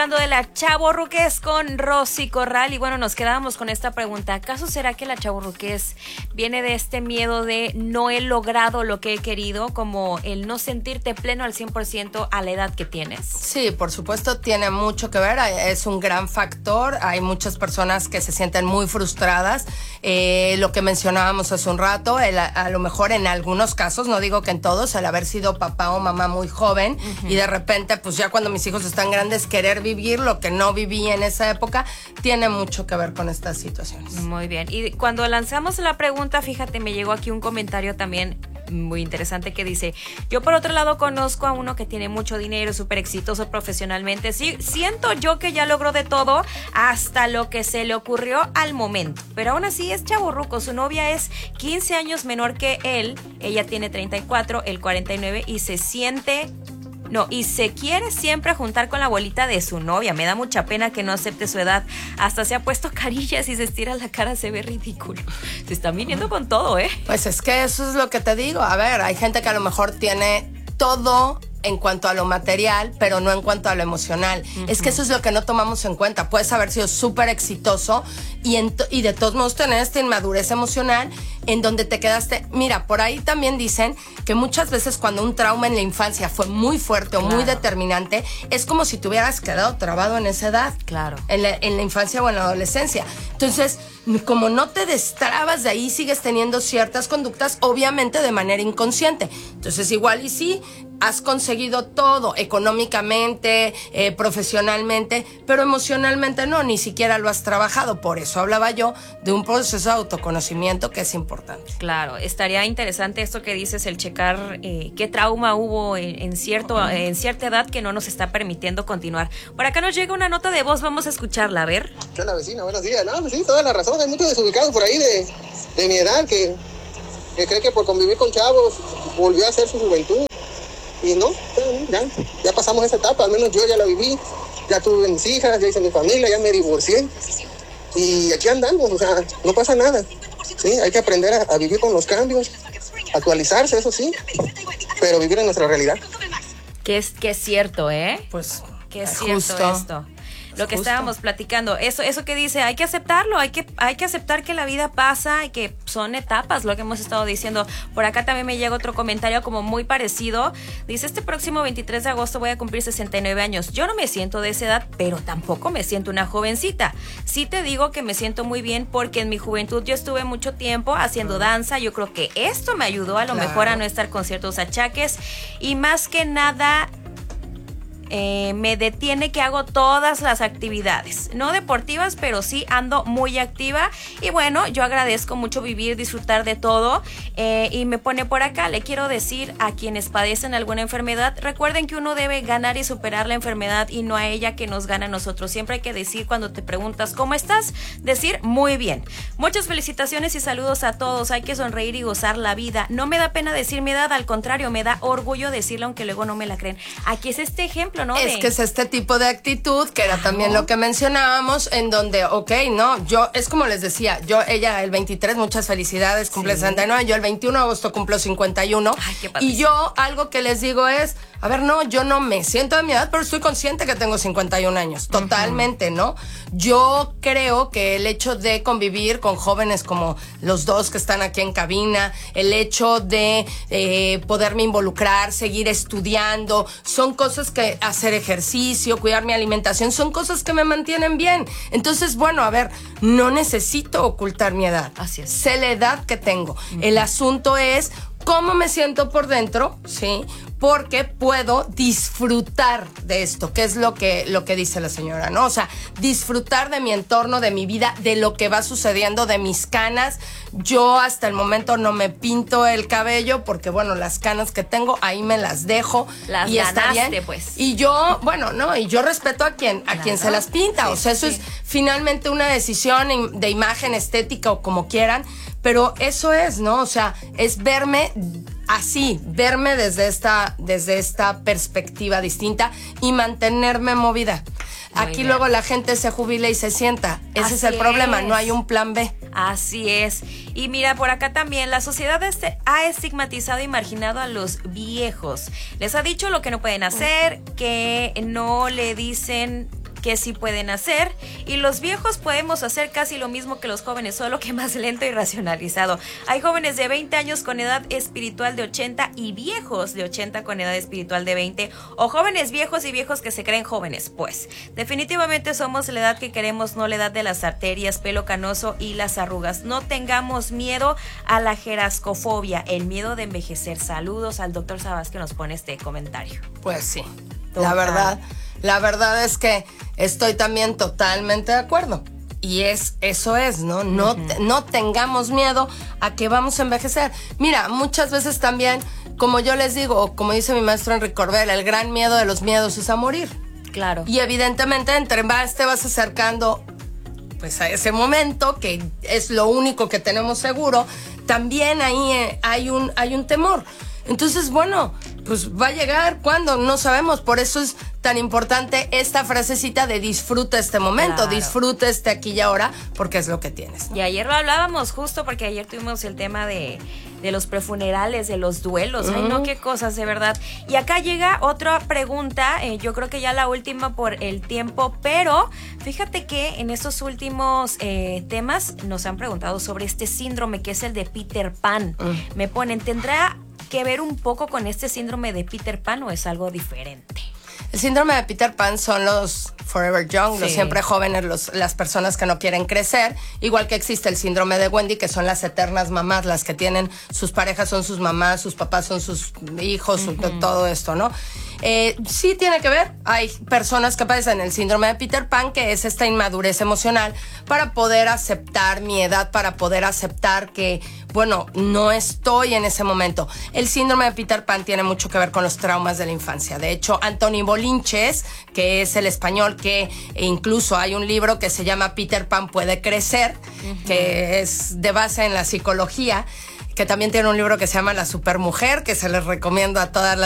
Hablando de la chavorruquez con Rosy Corral, y bueno, nos quedábamos con esta pregunta. ¿Acaso será que la chavorruquez viene de este miedo de no he logrado lo que he querido, como el no sentirte pleno al 100% a la edad que tienes? Sí, por supuesto, tiene mucho que ver, es un gran factor. Hay muchas personas que se sienten muy frustradas. Lo que mencionábamos hace un rato, a lo mejor en algunos casos, no digo que en todos, el haber sido papá o mamá muy joven y de repente, pues ya cuando mis hijos están grandes, querer vivir lo que no viví en esa época, tiene mucho que ver con estas situaciones. Muy bien. Y cuando lanzamos la pregunta, fíjate, me llegó aquí un comentario también muy interesante que dice: yo por otro lado conozco a uno que tiene mucho dinero, súper exitoso profesionalmente. Sí, siento yo que ya logró de todo hasta lo que se le ocurrió al momento, pero aún así es chavorruco. Su novia es 15 años menor que él, ella tiene 34, él 49, y se quiere siempre juntar con la abuelita de su novia. Me da mucha pena que no acepte su edad. Hasta se ha puesto carillas y se estira la cara, se ve ridículo. Se están viniendo con todo, ¿eh? Pues es que eso es lo que te digo. A ver, hay gente que a lo mejor tiene todo en cuanto a lo material, pero no en cuanto a lo emocional. Es que eso es lo que no tomamos en cuenta. Puedes haber sido súper exitoso y de todos modos tener esta inmadurez emocional en donde te quedaste. Mira, por ahí también dicen que muchas veces cuando un trauma en la infancia fue muy fuerte o muy determinante, es como si te hubieras quedado trabado en esa edad. Claro. En la infancia o en la adolescencia. Entonces, como no te destrabas de ahí, sigues teniendo ciertas conductas, obviamente de manera inconsciente. Entonces, igual y sí, has conseguido todo económicamente, profesionalmente, pero emocionalmente no, ni siquiera lo has trabajado. Por eso hablaba yo de un proceso de autoconocimiento que es importante. Claro, estaría interesante esto que dices, el checar qué trauma hubo en cierta edad que no nos está permitiendo continuar. Por acá nos llega una nota de voz, vamos a escucharla, a ver. ¿Qué onda, vecina? Buenos días. No, pues sí, toda la razón. Hay muchos desubicados por ahí de mi edad que cree que por convivir con chavos volvió a ser su juventud. Y no, ya pasamos esa etapa, al menos yo ya la viví, ya tuve mis hijas, ya hice mi familia, ya me divorcié. Y aquí andamos, o sea, no pasa nada. Sí, hay que aprender a vivir con los cambios, actualizarse, eso sí, pero vivir en nuestra realidad. Que es cierto, ¿eh? Pues que es cierto esto. Lo que estábamos platicando, eso que dice, hay que aceptarlo, hay que aceptar que la vida pasa y que son etapas, lo que hemos estado diciendo. Por acá también me llega otro comentario como muy parecido. Dice: este próximo 23 de agosto voy a cumplir 69 años. Yo no me siento de esa edad, pero tampoco me siento una jovencita. Sí te digo que me siento muy bien porque en mi juventud yo estuve mucho tiempo haciendo danza. Yo creo que esto me ayudó a lo mejor a no estar con ciertos achaques, y más que nada me detiene que hago todas las actividades, no deportivas, pero sí ando muy activa. Y bueno, yo agradezco mucho vivir, disfrutar de todo. Y me pone por acá: le quiero decir a quienes padecen alguna enfermedad, recuerden que uno debe ganar y superar la enfermedad y no a ella que nos gana a nosotros. Siempre hay que decir, cuando te preguntas ¿cómo estás?, decir muy bien. Muchas felicitaciones y saludos a todos. Hay que sonreír y gozar la vida. No me da pena decir mi edad, al contrario, me da orgullo decirlo, aunque luego no me la creen. Aquí es este ejemplo, ¿no? Es que es este tipo de actitud, que era también lo que mencionábamos, en donde, es como les decía, ella el 23, muchas felicidades, cumple 69, yo el 21 de agosto cumplo 51. Ay, qué y yo algo que les digo es, a ver, no, yo no me siento de mi edad, pero estoy consciente que tengo 51 años, totalmente, ¿no? Yo creo que el hecho de convivir con jóvenes como los dos que están aquí en cabina, el hecho de poderme involucrar, seguir estudiando, son cosas que hacer ejercicio, cuidar mi alimentación, son cosas que me mantienen bien. Entonces, bueno, a ver, no necesito ocultar mi edad. Así es. Sé la edad que tengo. El asunto es cómo me siento por dentro, ¿sí? Porque puedo disfrutar de esto, que es lo que dice la señora, ¿no? O sea, disfrutar de mi entorno, de mi vida, de lo que va sucediendo, de mis canas. Yo hasta el momento no me pinto el cabello porque, bueno, las canas que tengo, ahí me las dejo. Las y ganaste, está bien. pues. Y yo, y yo respeto a quien se las pinta. Sí, o sea, eso es finalmente una decisión de imagen estética o como quieran. Pero eso es, ¿no? O sea, es verme así, verme desde esta perspectiva distinta y mantenerme movida. Aquí luego la gente se jubila y se sienta. Ese es el problema, no hay un plan B. Así es. Y mira, por acá también, la sociedad ha estigmatizado y marginado a los viejos. Les ha dicho lo que no pueden hacer, que no le dicen que sí pueden hacer. Y los viejos podemos hacer casi lo mismo que los jóvenes, solo que más lento y racionalizado. Hay jóvenes de 20 años con edad espiritual de 80 y viejos de 80 con edad espiritual de 20, o jóvenes viejos y viejos que se creen jóvenes. Pues definitivamente somos la edad que queremos, no la edad de las arterias, pelo canoso y las arrugas. No tengamos miedo a la gerascofobia, el miedo de envejecer. Saludos al doctor Sabas que nos pone este comentario. Pues sí, Total. la verdad es que estoy también totalmente de acuerdo. Y eso es, ¿no? No tengamos miedo a que vamos a envejecer. Mira, muchas veces también, como yo les digo, o como dice mi maestro Enrique Corbel, el gran miedo de los miedos es a morir. Claro. Y evidentemente entre más te vas acercando pues a ese momento, que es lo único que tenemos seguro, también ahí hay un temor. Entonces, bueno, pues va a llegar, ¿cuándo? No sabemos. Por eso es tan importante esta frasecita de disfruta este momento, Claro. disfruta este aquí y ahora, porque es lo que tienes, ¿no? Y ayer lo hablábamos justo porque ayer tuvimos el tema de los prefunerales, de los duelos. Ay, no, qué cosas, de verdad. Y acá llega otra pregunta, yo creo que ya la última por el tiempo, pero fíjate que en estos últimos temas nos han preguntado sobre este síndrome que es el de Peter Pan. Me ponen, ¿tendrá que ver un poco con este síndrome de Peter Pan o es algo diferente? El síndrome de Peter Pan son los forever young, los Sí. siempre jóvenes, las personas que no quieren crecer, igual que existe el síndrome de Wendy, que son las eternas mamás, las que tienen sus parejas son sus mamás, sus papás son sus hijos, todo esto, ¿no? Sí tiene que ver, hay personas que padecen el síndrome de Peter Pan, que es esta inmadurez emocional para poder aceptar mi edad, para poder aceptar que, bueno, no estoy en ese momento. El síndrome de Peter Pan tiene mucho que ver con los traumas de la infancia. De hecho, Antoni Bolinches, que es el español, que incluso hay un libro que se llama Peter Pan puede crecer, que es de base en la psicología, que también tiene un libro que se llama La Supermujer, que se les recomiendo a todas las